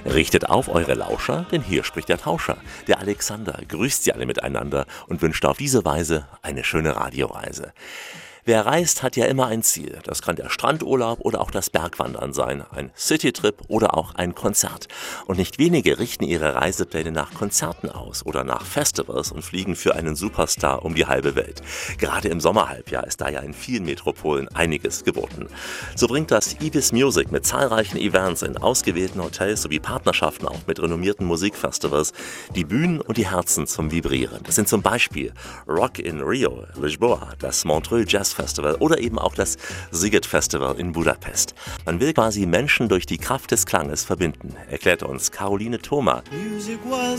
Richtet auf eure Lauscher, denn hier spricht der Tauscher. Der Alexander grüßt sie alle miteinander und wünscht auf diese Weise eine schöne Radioreise. Wer reist, hat ja immer ein Ziel. Das kann der Strandurlaub oder auch das Bergwandern sein, ein Citytrip oder auch ein Konzert. Und nicht wenige richten ihre Reisepläne nach Konzerten aus oder nach Festivals und fliegen für einen Superstar um die halbe Welt. Gerade im Sommerhalbjahr ist da ja in vielen Metropolen einiges geboten. So bringt das Ibis Music mit zahlreichen Events in ausgewählten Hotels sowie Partnerschaften auch mit renommierten Musikfestivals die Bühnen und die Herzen zum Vibrieren. Das sind zum Beispiel Rock in Rio, Lisboa, das Montreux Jazz Festival oder eben auch das Sziget Festival in Budapest. Man will quasi Menschen durch die Kraft des Klanges verbinden, erklärt uns Caroline Thoma. Music was